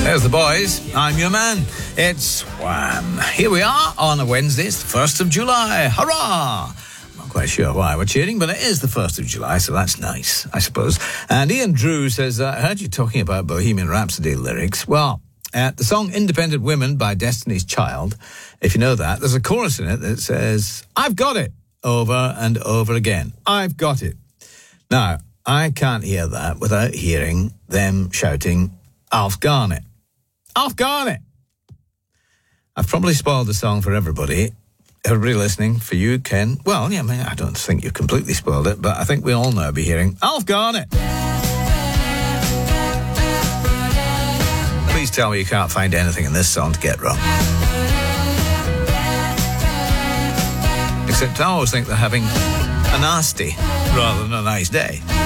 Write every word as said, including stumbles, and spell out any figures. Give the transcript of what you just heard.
There's the boys. I'm your man. It's Wham. Here we are on a Wednesday. It's the first of July. Hurrah! I'm not quite sure why we're cheering, but it is the first of July, so that's nice, I suppose. And Ian Drew says, uh, I heard you talking about Bohemian Rhapsody lyrics. Well, uh, the song Independent Women by Destiny's Child, if you know that, there's a chorus in it that says, I've got it, over and over again. I've got it. Now, I can't hear that without hearing them shouting, Alf Garnett. Alf Garnett. I've probably spoiled the song for everybody. Everybody listening, for you, Ken. Well, yeah, I mean, I don't think you completely spoiled it, but I think we all now be hearing Alf Garnett. Please tell me you can't find anything in this song to get wrong. Except I always think they're having a nasty rather than a nice day.